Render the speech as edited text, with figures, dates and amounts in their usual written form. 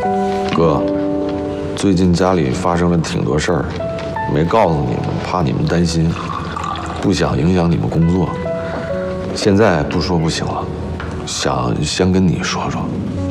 哥，最近家里发生了挺多事儿，没告诉你们，怕你们担心，不想影响你们工作。现在不说不行了，想先跟你说说。